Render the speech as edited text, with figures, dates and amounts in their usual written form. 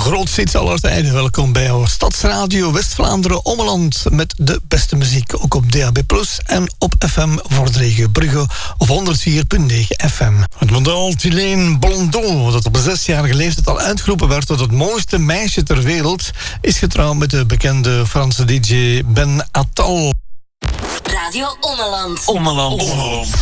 grootste hits aller tijden. Welkom bij jouw Stadsradio West-Vlaanderen Ommeland met de beste muziek. Ook op DAB+ en op FM voor de regio Brugge of 104.9 FM. Het model Thelane Blondeau, dat op 6-jarige leeftijd al uitgeroepen werd tot het mooiste meisje ter wereld, is getrouwd met de bekende Franse DJ Ben Attal. Radio Ommeland. Ommeland.